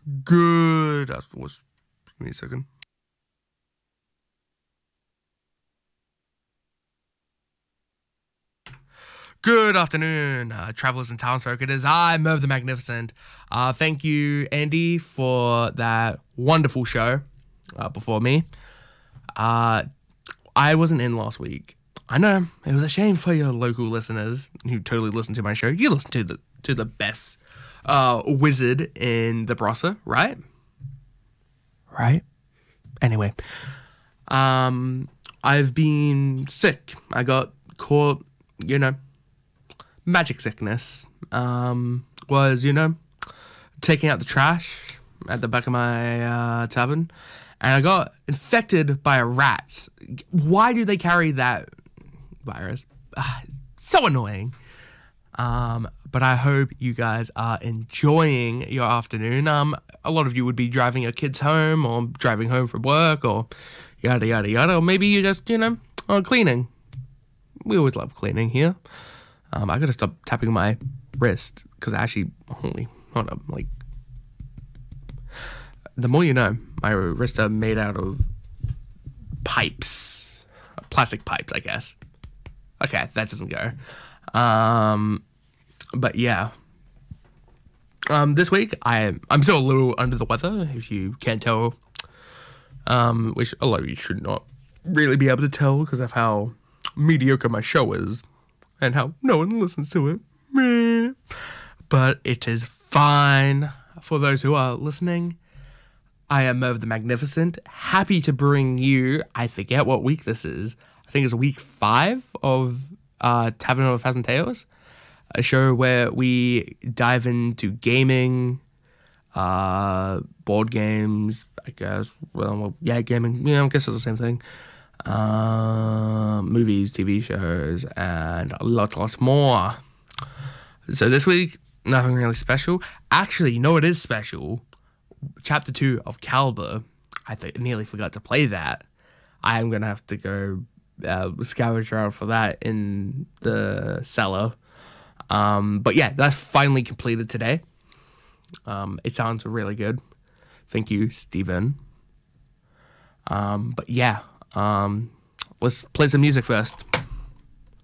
Good. Give me a second. Good afternoon, travelers and townsfolk. It is I, Merv the Magnificent. Thank you, Andy, for that wonderful show before me. I wasn't in last week. I know it was a shame for your local listeners who totally listened to my show. You listen to the best wizard in the Brossa, right? Right. Anyway, I've been sick. I got caught, magic sickness. Was, taking out the trash at the back of my tavern, and I got infected by a rat. Why do they carry that virus? So annoying. But I hope you guys are enjoying your afternoon. A lot of you would be driving your kids home or driving home from work or yada, yada, yada. Or maybe you just, cleaning. We always love cleaning here. I gotta stop tapping my wrist because hold up, the more you know, my wrists are made out of pipes, plastic pipes, I guess. Okay, that doesn't go. But yeah. This week I'm still a little under the weather, if you can't tell. Which a lot of you should not really be able to tell because of how mediocre my show is and how no one listens to it. Meh. But it is fine. For those who are listening, I am Merv the Magnificent, happy to bring you, I forget what week this is, I think it's week 5 of Tavern of a Thousand Tales, a show where we dive into gaming, board games, I guess, gaming, I guess it's the same thing, movies, TV shows, and a lot more. So this week, nothing really special. Actually, you know what is special? Chapter 2 of Caliber. I nearly forgot to play that. I am going to have to go scavenge around for that in the cellar. But yeah, that's finally completed today. It sounds really good. Thank you, Steven. But yeah, let's play some music first.